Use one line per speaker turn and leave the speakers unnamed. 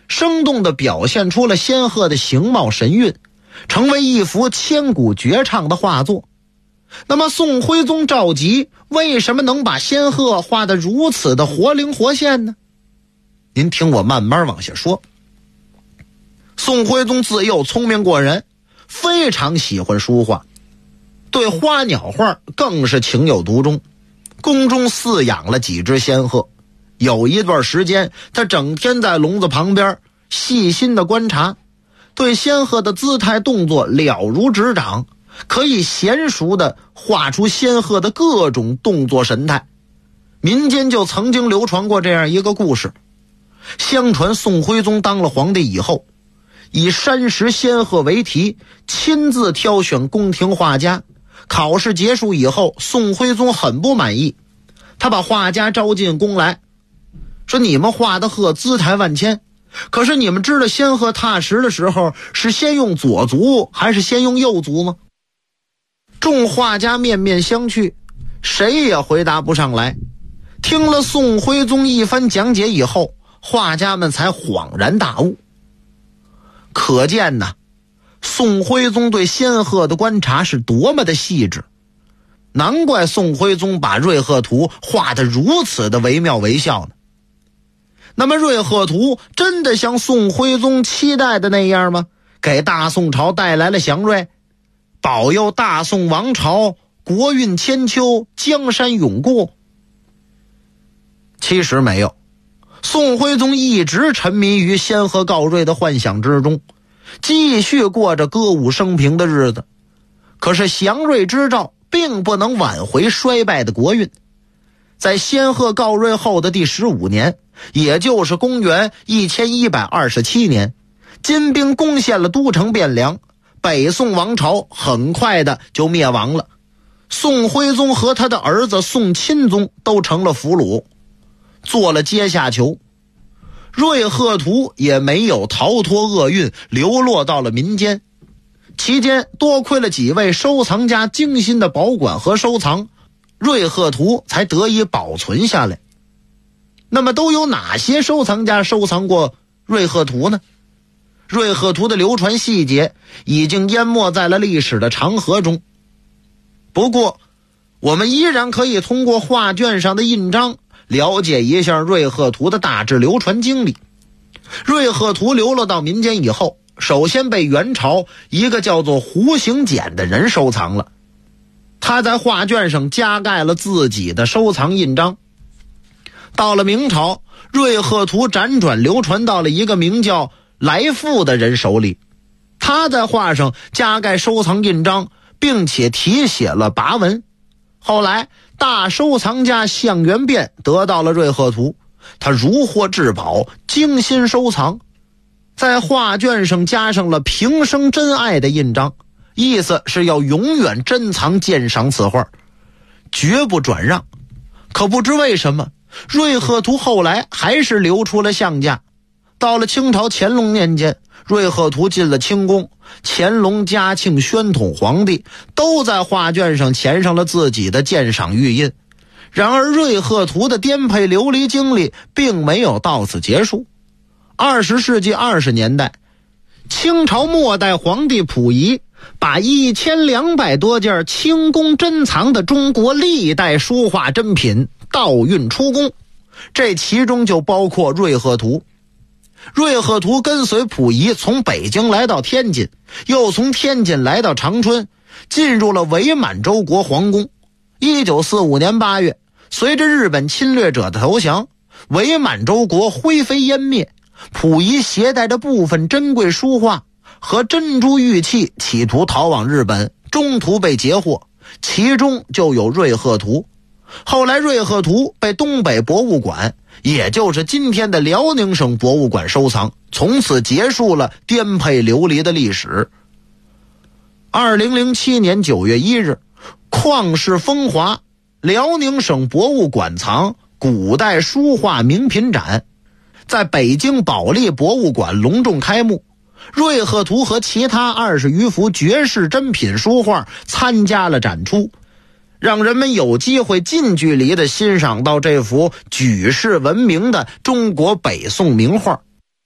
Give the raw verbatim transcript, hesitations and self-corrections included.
生动地表现出了仙鹤的形貌神韵，成为一幅千古绝唱的画作。那么宋徽宗赵佶为什么能把仙鹤画得如此的活灵活现呢？您听我慢慢往下说。宋徽宗自幼聪明过人，非常喜欢书画，对花鸟画更是情有独钟。宫中饲养了几只仙鹤，有一段时间他整天在笼子旁边细心的观察，对仙鹤的姿态动作了如指掌，可以娴熟地画出仙鹤的各种动作神态。民间就曾经流传过这样一个故事，相传宋徽宗当了皇帝以后，以山石仙鹤为题，亲自挑选宫廷画家。考试结束以后，宋徽宗很不满意，他把画家招进宫来，说你们画的鹤姿态万千，可是你们知道仙鹤踏实的时候是先用左足还是先用右足吗？众画家面面相觑，谁也回答不上来。听了宋徽宗一番讲解以后，画家们才恍然大悟。可见呐，宋徽宗对仙鹤的观察是多么的细致，难怪宋徽宗把瑞鹤图画得如此的惟妙惟肖呢。那么瑞鹤图真的像宋徽宗期待的那样吗？给大宋朝带来了祥瑞，保佑大宋王朝国运千秋，江山永固？其实没有，宋徽宗一直沉迷于仙鹤告瑞的幻想之中，继续过着歌舞升平的日子。可是祥瑞之兆并不能挽回衰败的国运。在仙鹤告瑞后的第十五年，也就是公元一千一百二十七年，金兵攻陷了都城汴梁，北宋王朝很快的就灭亡了。宋徽宗和他的儿子宋钦宗都成了俘虏，做了阶下囚。瑞鹤图也没有逃脱厄运，流落到了民间。期间多亏了几位收藏家精心的保管和收藏，瑞鹤图才得以保存下来。那么都有哪些收藏家收藏过瑞鹤图呢？瑞鹤图的流传细节已经淹没在了历史的长河中。不过我们依然可以通过画卷上的印章了解一下瑞鹤图的大致流传经历。瑞鹤图流落到民间以后，首先被元朝一个叫做胡行俭的人收藏了，他在画卷上加盖了自己的收藏印章。到了明朝，瑞鹤图辗转流传到了一个名叫来复的人手里，他在画上加盖收藏印章，并且题写了跋文。后来大收藏家项元汴得到了瑞鹤图，他如获至宝，精心收藏，在画卷上加上了平生真爱的印章，意思是要永远珍藏鉴赏此画，绝不转让。可不知为什么，瑞鹤图后来还是流出了项价。到了清朝乾隆年间，瑞鹤图进了清宫，乾隆、嘉庆、宣统皇帝都在画卷上签上了自己的鉴赏玉印。然而瑞鹤图的颠沛流离经历并没有到此结束。二十世纪二十年代，清朝末代皇帝溥仪把一千两百多件清宫珍藏的中国历代书画珍品盗运出宫，这其中就包括瑞鹤图。瑞鹤图跟随溥仪从北京来到天津，又从天津来到长春，进入了伪满洲国皇宫。一九四五年八月，随着日本侵略者的投降，伪满洲国灰飞烟灭。溥仪携带着部分珍贵书画和珍珠玉器企图逃往日本，中途被截获，其中就有瑞鹤图。后来瑞鹤图被东北博物馆，也就是今天的辽宁省博物馆收藏，从此结束了颠沛流离的历史。二零零七年九月一日，旷世风华辽宁省博物馆藏古代书画名品展在北京保利博物馆隆重开幕。瑞鹤图和其他二十余幅绝世珍品书画参加了展出，让人们有机会近距离地欣赏到这幅举世闻名的中国北宋名画。